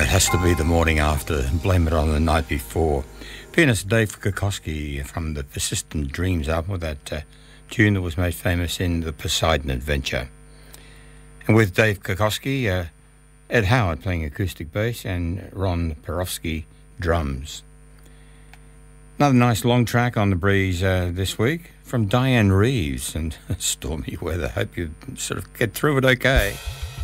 it has to be the morning after. Blame it on the night before. Pianist Dave Kokoski from the Persistent Dreams album with that tune that was made famous in the Poseidon Adventure. And with Dave Kokoski, Ed Howard playing acoustic bass and Ron Perofsky drums. Another nice long track on the breeze this week from Diane Reeves and stormy weather. Hope you sort of get through it okay.